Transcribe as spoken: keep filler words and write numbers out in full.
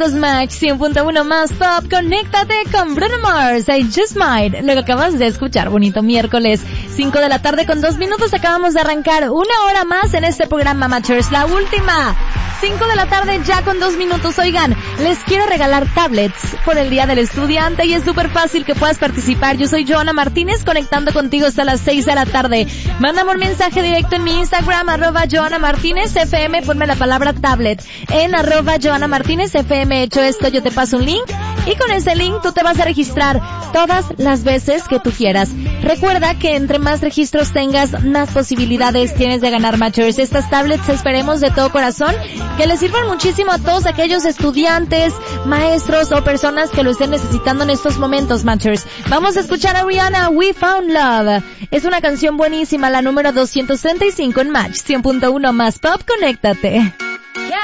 Esto es Match cien punto uno más Pop. Conéctate con Bruno Mars, I Just Might. Lo que acabas de escuchar, bonito miércoles, cinco de la tarde con dos minutos. Acabamos de arrancar una hora más en este programa Matchers, la última. cinco de la tarde ya con dos minutos. Oigan, les quiero regalar tablets por el Día del Estudiante y es súper fácil que puedas participar. Yo soy Joana Martínez, conectando contigo hasta las seis de la tarde. Mándame un mensaje directo en mi Instagram, arroba Joana Martínez F M, ponme la palabra tablet en arroba Joana Martínez F M. Hecho esto, yo te paso un link y con ese link tú te vas a registrar todas las veces que tú quieras. Recuerda que entre más registros tengas, más posibilidades tienes de ganar Matchers. Estas tablets esperemos de todo corazón que les sirvan muchísimo a todos aquellos estudiantes, maestros o personas que lo estén necesitando en estos momentos, Matchers. Vamos a escuchar a Rihanna, We Found Love. Es una canción buenísima, la número doscientos treinta y cinco en Match cien punto uno más Pop. Conéctate.